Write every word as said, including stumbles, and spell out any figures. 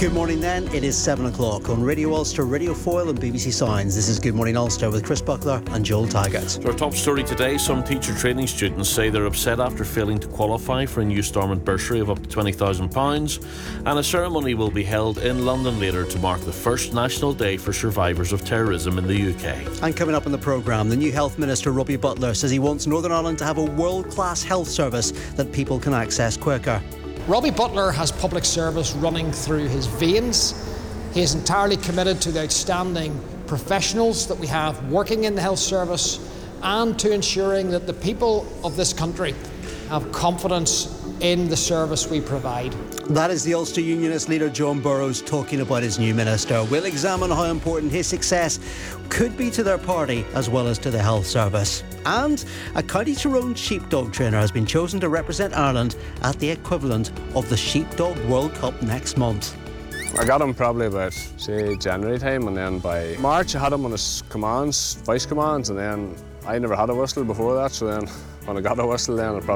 Good morning then, it is seven o'clock on Radio Ulster, Radio Foyle and B B C Sounds. This is Good Morning Ulster with Chris Buckler and Joel Taggart. So our top story today, some teacher training students say they're upset after failing to qualify for a new Stormont bursary of up to twenty thousand pounds, and a ceremony will be held in London later to mark the first National Day for survivors of terrorism in the U K. And coming up on the programme, the new Health Minister Robbie Butler says he wants Northern Ireland to have a world-class health service that people can access quicker. Robbie Butler has public service running through his veins. He is entirely committed to the outstanding professionals that we have working in the health service and to ensuring that the people of this country have confidence in the service we provide. That is the Ulster Unionist leader John Burrows talking about his new minister. We'll examine how important his success could be to their party as well as to the health service. And a County Tyrone sheepdog trainer has been chosen to represent Ireland at the equivalent of the Sheepdog World Cup next month. I got him probably about, say, January time, and then by March I had him on his commands, vice commands, and then I never had a whistle before that, so then when I got a whistle then I probably